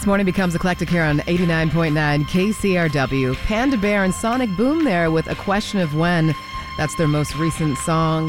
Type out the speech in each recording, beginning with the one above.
This morning becomes eclectic here on 89.9 KCRW. Panda Bear and Sonic Boom there with A Question of When. That's their most recent song.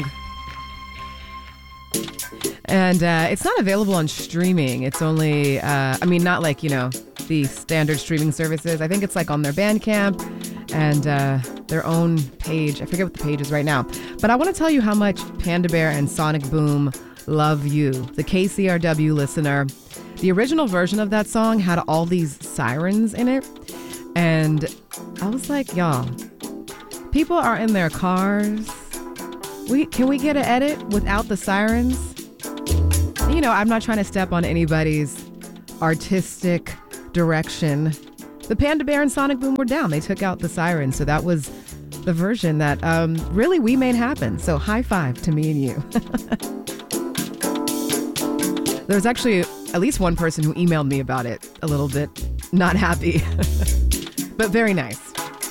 And it's not available on streaming. It's only, not like, the standard streaming services. I think it's like on their Bandcamp and their own page. I forget what the page is right now. But I want to tell you how much Panda Bear and Sonic Boom love you, the KCRW listener. The original version of that song had all these sirens in it. And I was like, y'all, people are in their cars. Can we get an edit without the sirens? I'm not trying to step on anybody's artistic direction. The Panda Bear and Sonic Boom were down. They took out the sirens. So that was the version that really we made happen. So high five to me and you. There's actually at least one person who emailed me about it a little bit not happy, but very nice.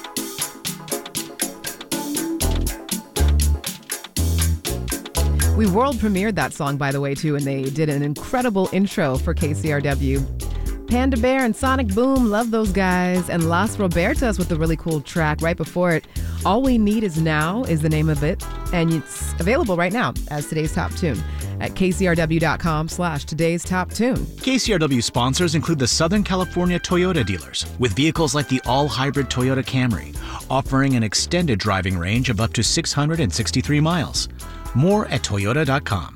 We world premiered that song, by the way, too, and they did an incredible intro for KCRW. Panda Bear and Sonic Boom, love those guys. And Las Robertas with a really cool track right before it. All We Need Is Now is the name of it, and it's available right now as today's top tune at kcrw.com/today's top tune. KCRW sponsors include the Southern California Toyota dealers with vehicles like the all-hybrid Toyota Camry, offering an extended driving range of up to 663 miles. More at toyota.com.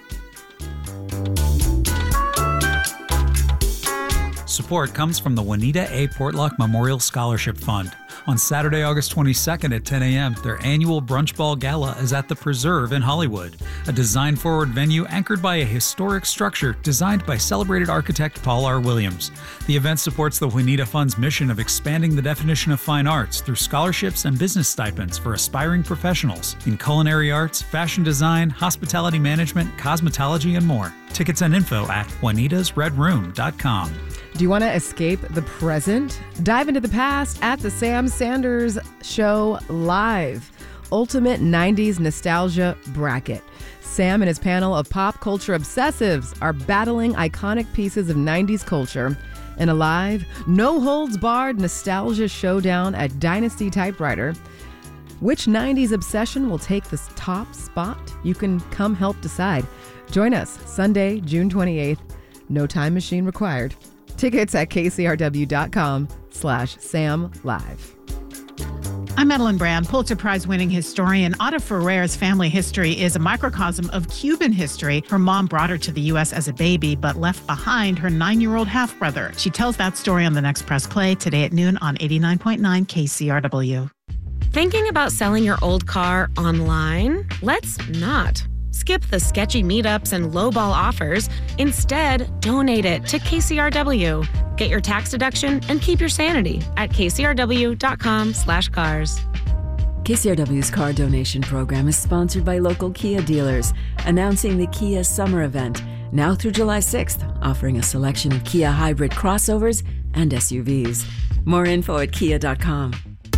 Support comes from the Juanita A. Portlock Memorial Scholarship Fund. On Saturday, August 22nd at 10 a.m., their annual Brunch Ball Gala is at the Preserve in Hollywood, a design-forward venue anchored by a historic structure designed by celebrated architect Paul R. Williams. The event supports the Juanita Fund's mission of expanding the definition of fine arts through scholarships and business stipends for aspiring professionals in culinary arts, fashion design, hospitality management, cosmetology, and more. Tickets and info at juanitasredroom.com. Do you want to escape the present? Dive into the past at the Sam Sanders Show Live. Ultimate 90s Nostalgia Bracket. Sam and his panel of pop culture obsessives are battling iconic pieces of 90s culture in a live, no-holds-barred nostalgia showdown at Dynasty Typewriter. Which 90s obsession will take the top spot? You can come help decide. Join us Sunday, June 28th. No time machine required. Tickets at kcrw.com/Sam Live. I'm Madeline Brand. Pulitzer Prize-winning historian Ada Ferrer's family history is a microcosm of Cuban history. Her mom brought her to the U.S. as a baby, but left behind her 9-year-old half-brother. She tells that story on the next Press Play today at noon on 89.9 KCRW. Thinking about selling your old car online? Let's not. Skip the sketchy meetups and lowball offers. Instead, donate it to KCRW. Get your tax deduction and keep your sanity at kcrw.com/cars. KCRW's car donation program is sponsored by local Kia dealers, announcing the Kia Summer Event, now through July 6th, offering a selection of Kia hybrid crossovers and SUVs. More info at kia.com.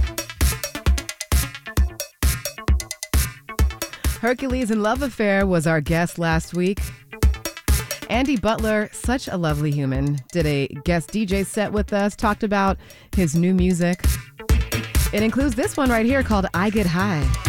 Hercules and Love Affair was our guest last week. Andy Butler, such a lovely human, did a guest DJ set with us, talked about his new music. It includes this one right here called I Get High.